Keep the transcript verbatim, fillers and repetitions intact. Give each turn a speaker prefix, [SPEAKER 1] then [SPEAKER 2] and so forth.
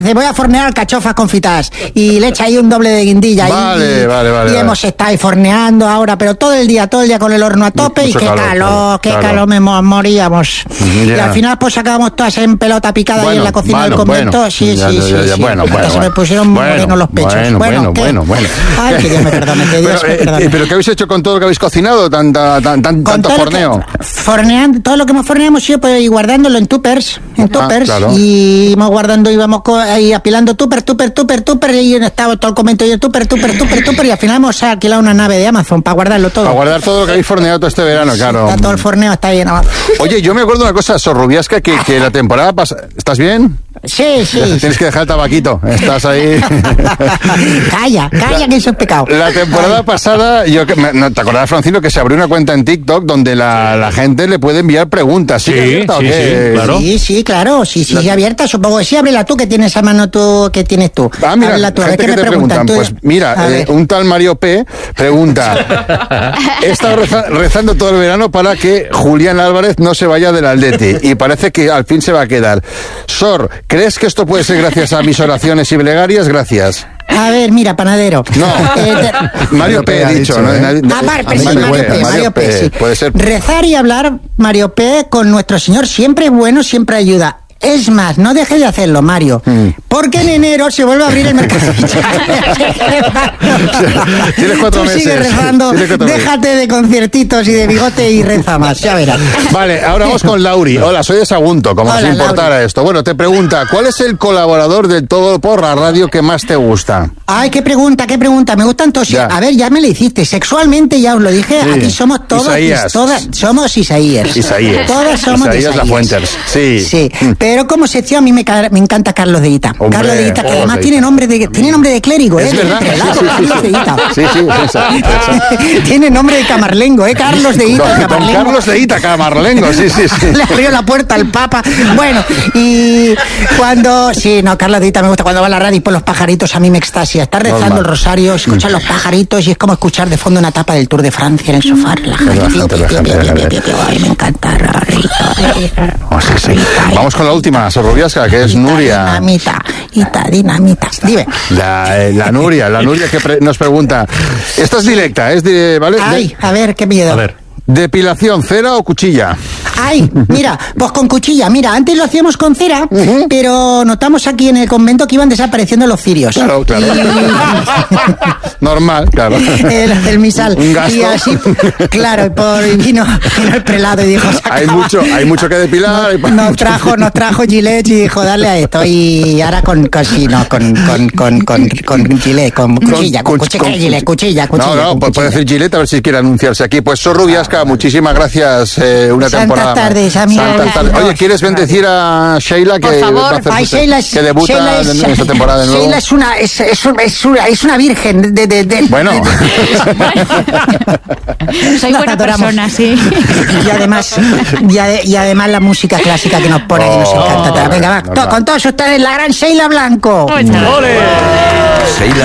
[SPEAKER 1] Dice, voy a fornear alcachofas confitadas y le echa ahí un doble de guindilla.
[SPEAKER 2] Vale,
[SPEAKER 1] y,
[SPEAKER 2] vale, vale.
[SPEAKER 1] Y
[SPEAKER 2] vale.
[SPEAKER 1] hemos estado ahí forneando ahora, pero todo el día, todo el día con el horno a tope. Mucho y qué calor, calor claro, qué claro. calor, me moríamos. Yeah. Y al final pues acabamos todas en pelota picada bueno, ahí en la cocina bueno, del convento.
[SPEAKER 2] Bueno,
[SPEAKER 1] sí,
[SPEAKER 2] ya,
[SPEAKER 1] sí,
[SPEAKER 2] ya,
[SPEAKER 1] sí.
[SPEAKER 2] ya,
[SPEAKER 1] sí.
[SPEAKER 2] Bueno, bueno,
[SPEAKER 1] se
[SPEAKER 2] bueno.
[SPEAKER 1] me pusieron
[SPEAKER 2] bueno,
[SPEAKER 1] morenos los pechos.
[SPEAKER 2] Bueno, bueno,
[SPEAKER 1] ¿qué?
[SPEAKER 2] bueno, bueno.
[SPEAKER 1] Ay, que Dios me perdone, que Dios
[SPEAKER 2] pero,
[SPEAKER 1] me perdone.
[SPEAKER 2] Eh, ¿Pero qué habéis hecho con todo lo que habéis cocinado? Tanta, tan, tan, tanto forneo.
[SPEAKER 1] Que, forneando, todo lo que hemos forneado hemos ido pues, guardándolo en tuppers, en tuppers,
[SPEAKER 2] ah, claro.
[SPEAKER 1] y íbamos guardando, íbamos ahí apilando tupper, tupper, tupper, tupper, y estaba todo el convento y el tupper, tupper, tupper, tupper, y al final hemos alquilado una nave de Amazon para guardarlo todo.
[SPEAKER 2] Para guardar todo lo que habéis forneado todo este verano, claro.
[SPEAKER 1] Está todo el forneo, está ahí en Amazon.
[SPEAKER 2] Oye, yo me acuerdo una cosa, Sor Rubiasca, que, que la temporada pasada... ¿Estás bien?
[SPEAKER 1] Sí, sí.
[SPEAKER 2] Tienes que dejar el tabaquito, estás ahí...
[SPEAKER 1] Calla, calla, que eso es pecado.
[SPEAKER 2] La temporada Ay. pasada, yo no, ¿te acordás, Francino, que se abrió una cuenta en TikTok donde la, la gente le puede enviar preguntas?
[SPEAKER 3] Sí, sí, sí, sí, claro.
[SPEAKER 1] Sí, sí, claro, sí, sí,
[SPEAKER 2] la...
[SPEAKER 1] abierta, supongo que sí, ábrela tú, que tienes a mano tú, que tienes tú.
[SPEAKER 2] Ah, mira,
[SPEAKER 1] ábrela tú, a ver
[SPEAKER 2] gente
[SPEAKER 1] qué
[SPEAKER 2] que
[SPEAKER 1] me
[SPEAKER 2] te preguntan.
[SPEAKER 1] preguntan.
[SPEAKER 2] Pues mira, eh, un tal Mario P. pregunta, he estado reza, rezando todo el verano para que Julián Álvarez no se vaya del Atleti y parece que al fin se va a quedar. Sor, ¿crees que esto puede ser gracias a mis oraciones y plegarias? Gracias.
[SPEAKER 1] A ver, mira, panadero.
[SPEAKER 2] No, eh, te... Mario P. he dicho, ¿no?
[SPEAKER 1] ¿eh? Ah, Mar, Mario, Mario, Mario, P, P, Mario P, P, sí.
[SPEAKER 2] Puede ser.
[SPEAKER 1] Rezar y hablar, Mario P., con nuestro Señor siempre es bueno, siempre ayuda. Es más, no dejes de hacerlo, Mario, mm. porque en enero se vuelve a abrir el mercado.
[SPEAKER 2] Tienes cuatro
[SPEAKER 1] Tú
[SPEAKER 2] meses.
[SPEAKER 1] Sigue rezando,
[SPEAKER 2] cuatro
[SPEAKER 1] déjate
[SPEAKER 2] meses.
[SPEAKER 1] de conciertitos y de bigote y reza más, ya verás.
[SPEAKER 2] Vale, ahora vamos con Lauri. Hola, soy de Sagunto, como Hola, si importara Lauri. Esto. Bueno, te pregunta, ¿cuál es el colaborador de Todo por la Radio que más te gusta?
[SPEAKER 1] Ay, qué pregunta, qué pregunta, me gustan todos. Ya. A ver, ya me lo hiciste, sexualmente ya os lo dije, sí. Aquí somos todos,
[SPEAKER 2] Isaías.
[SPEAKER 1] todas, somos Isaías.
[SPEAKER 2] Isaías.
[SPEAKER 1] Todas somos
[SPEAKER 2] Isaías.
[SPEAKER 1] Isaías.
[SPEAKER 2] La Fuenters, sí.
[SPEAKER 1] Sí, mm. Pero como sección a mí me, me encanta Carlos de Ita. Hombre, Carlos de Ita, que además de tiene Ita. nombre de tiene nombre de clérigo,
[SPEAKER 2] es
[SPEAKER 1] ¿eh?
[SPEAKER 2] verdad.
[SPEAKER 1] Relato,
[SPEAKER 2] sí,
[SPEAKER 1] Carlos
[SPEAKER 2] sí,
[SPEAKER 1] de Ita.
[SPEAKER 2] Sí, sí, sí.
[SPEAKER 1] Tiene nombre de camarlengo, ¿eh? Carlos de Ita,
[SPEAKER 2] Don,
[SPEAKER 1] camarlengo.
[SPEAKER 2] Don Carlos de Ita, camarlengo, sí, sí, sí.
[SPEAKER 1] Le abrió la puerta al Papa. Bueno, y cuando... Sí, no, Carlos de Ita me gusta. Cuando va a la radio y por los pajaritos a mí me extasia. Está rezando Normal. el rosario, escuchar los pajaritos y es como escuchar de fondo una etapa del Tour de Francia en el sofá. Ay, me encanta.
[SPEAKER 2] Oh, sí, sí. Vamos con la última, Sor Rubiasca, que es Nuria.
[SPEAKER 1] Dinamita, Ita, dinamita. Dime.
[SPEAKER 2] La, eh, la Nuria, la Nuria que pre nos pregunta. Esta es directa, es de, ¿vale?
[SPEAKER 1] Ay,
[SPEAKER 2] de,
[SPEAKER 1] a ver, qué miedo.
[SPEAKER 3] A ver.
[SPEAKER 2] ¿Depilación, cera o cuchilla?
[SPEAKER 1] Ay, mira, pues con cuchilla. Mira, antes lo hacíamos con cera, uh-huh. pero notamos aquí en el convento que iban desapareciendo los cirios.
[SPEAKER 2] Claro, claro. Y... Normal, claro.
[SPEAKER 1] El, el misal.
[SPEAKER 2] Un gasto.
[SPEAKER 1] Y así, claro, y por, y vino, vino el prelado y dijo...
[SPEAKER 2] Hay mucho, hay mucho que depilar.
[SPEAKER 1] Nos, nos trajo, nos trajo Gillette y dijo, darle a esto. Y ahora con, con sí, no, con, con, con, con, con Gillette, con cuchilla, con, con, cuchilla, con, Gillette, cuchilla, cuchilla.
[SPEAKER 2] No, no,
[SPEAKER 1] con
[SPEAKER 2] pues
[SPEAKER 1] cuchilla.
[SPEAKER 2] puede decir Gillette a ver si quiere anunciarse aquí. Pues Sor Rubiasca, muchísimas gracias. Eh, una
[SPEAKER 1] Santas
[SPEAKER 2] temporada.
[SPEAKER 1] Tardes, amigo.
[SPEAKER 2] Santas tardes. Oye, ¿quieres bendecir a Sheila que,
[SPEAKER 4] Por favor.
[SPEAKER 2] va a hacer
[SPEAKER 1] Ay,
[SPEAKER 2] su,
[SPEAKER 1] Sheila es,
[SPEAKER 2] que debuta
[SPEAKER 1] Sheila es,
[SPEAKER 2] en esta temporada de nuevo?
[SPEAKER 1] Sheila es una, es, es, es una, es una virgen de, de, de
[SPEAKER 2] bueno.
[SPEAKER 4] Soy buena persona, sí.
[SPEAKER 1] Y además, y, ade, y además la música clásica que nos pone, oh, que nos encanta. Venga, va, no, to, con todos ustedes la gran Sheila Blanco.
[SPEAKER 3] ¡Ole!
[SPEAKER 5] Sheila